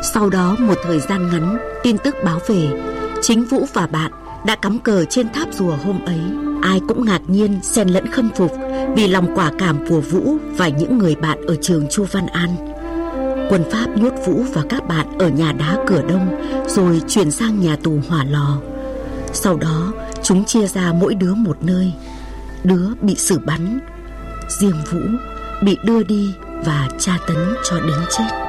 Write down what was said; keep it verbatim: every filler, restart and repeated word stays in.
Sau đó một thời gian ngắn, tin tức báo về chính Vũ và bạn đã cắm cờ trên tháp rùa hôm ấy. Ai cũng ngạc nhiên xen lẫn khâm phục vì lòng quả cảm của Vũ và những người bạn ở trường Chu Văn An. Quân Pháp nhốt Vũ và các bạn ở nhà đá Cửa Đông, rồi chuyển sang nhà tù Hỏa Lò. Sau đó chúng chia ra mỗi đứa một nơi. Đứa bị xử bắn, riêng Vũ bị đưa đi và tra tấn cho đến chết.